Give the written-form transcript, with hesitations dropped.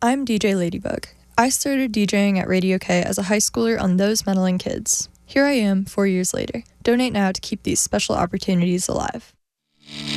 I'm DJ Ladybug. I started DJing at Radio K as a high schooler on Those Meddling Kids. Here I am 4 years later. Donate now to keep these special opportunities alive.